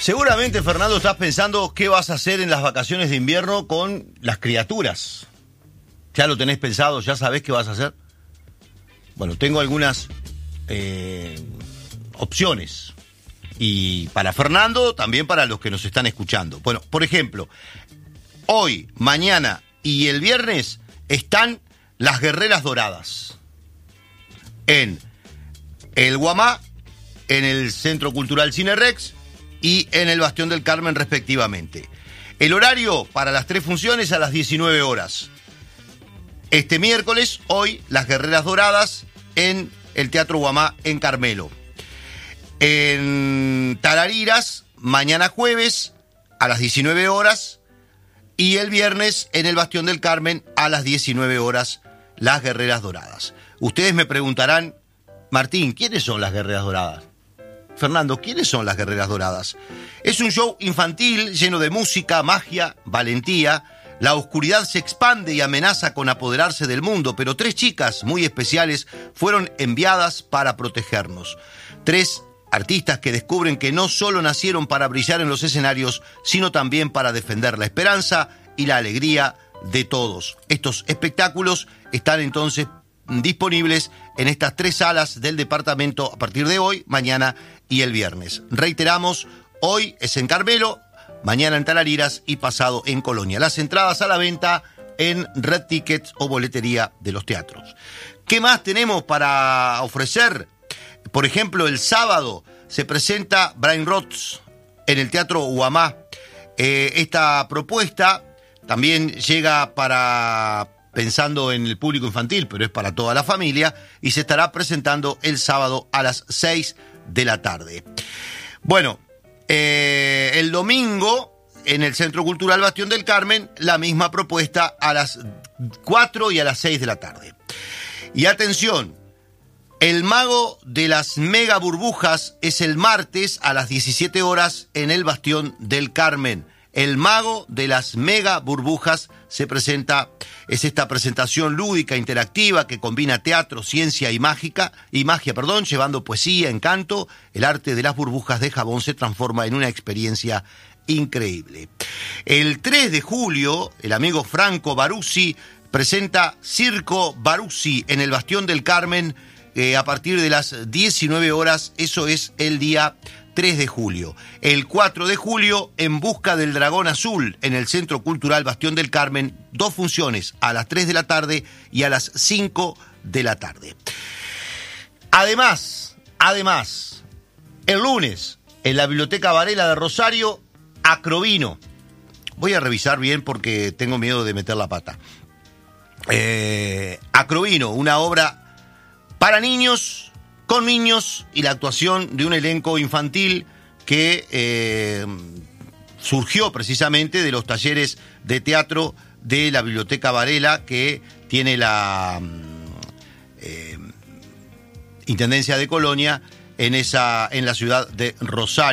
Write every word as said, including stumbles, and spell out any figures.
Seguramente, Fernando, estás pensando qué vas a hacer en las vacaciones de invierno con las criaturas. ¿Ya lo tenés pensado? ¿Ya sabés qué vas a hacer? Bueno, tengo algunas eh, opciones. Y para Fernando, también para los que nos están escuchando. Bueno, por ejemplo, hoy, mañana y el viernes están las Guerreras Doradas. En el Guamá, en el Centro Cultural Cine Rex y en el Bastión del Carmen respectivamente. El horario para las tres funciones a las diecinueve horas. Este miércoles, hoy, las Guerreras Doradas en el Teatro Guamá en Carmelo. En Tarariras, mañana jueves a las diecinueve horas y el viernes en el Bastión del Carmen a las diecinueve horas, las Guerreras Doradas. Ustedes me preguntarán, Martín, ¿quiénes son las Guerreras Doradas? Fernando, ¿quiénes son las Guerreras Doradas? Es un show infantil lleno de música, magia, valentía. La oscuridad se expande y amenaza con apoderarse del mundo, pero tres chicas muy especiales fueron enviadas para protegernos. Tres artistas que descubren que no solo nacieron para brillar en los escenarios, sino también para defender la esperanza y la alegría de todos. Estos espectáculos están entonces disponibles en estas tres salas del departamento a partir de hoy, mañana y el viernes. Reiteramos, hoy es en Carmelo, mañana en Tarariras y pasado en Colonia. Las entradas a la venta en Red Tickets o boletería de los teatros. ¿Qué más tenemos para ofrecer? Por ejemplo, el sábado se presenta Brain Rots en el Teatro Guamá. Eh, esta propuesta también llega para pensando en el público infantil, pero es para toda la familia, y se estará presentando el sábado a las seis de la tarde. Bueno, eh, el domingo en el Centro Cultural Bastión del Carmen, la misma propuesta a las cuatro y a las seis de la tarde. Y atención, el Mago de las Mega Burbujas es el martes a las diecisiete horas en el Bastión del Carmen. El Mago de las Mega Burbujas se presenta, es esta presentación lúdica, interactiva, que combina teatro, ciencia y mágica, y magia, perdón, llevando poesía, encanto. El arte de las burbujas de jabón se transforma en una experiencia increíble. El tres de julio, el amigo Franco Baruzzi presenta Circo Baruzzi en el Bastión del Carmen, eh, a partir de las diecinueve horas, eso es el día tres de julio. El cuatro de julio, En Busca del Dragón Azul, en el Centro Cultural Bastión del Carmen, dos funciones, a las tres de la tarde y a las cinco de la tarde. Además, además, el lunes, en la Biblioteca Varela de Rosario, Acrovino. Voy a revisar bien porque tengo miedo de meter la pata. Eh, Acrovino, una obra para niños, con niños y la actuación de un elenco infantil que eh, surgió precisamente de los talleres de teatro de la Biblioteca Varela, que tiene la eh, Intendencia de Colonia en, esa, en la ciudad de Rosario.